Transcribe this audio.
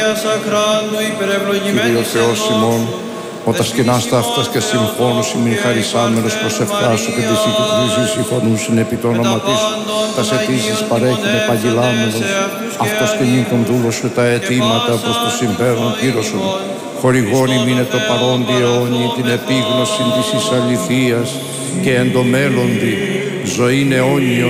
Κύριε Θεός ημών, όταν σκηνάς ταύτας και συμφώνους ημιν χαρισάμενος προσευχάς σου και της οικητρίσης συμφωνούσιν επί το όνομα της σου, τας αιτήσεις παρέχει με παγιλάμενος, αυτός και νυν τον δούλο σου τα αιτήματα προς το συμπέρον κύρωσον, χορηγών ημίνε το παρόντι αιώνι την επίγνωση της εις αληθείας και εν το μέλλοντι ζωήν αιώνιο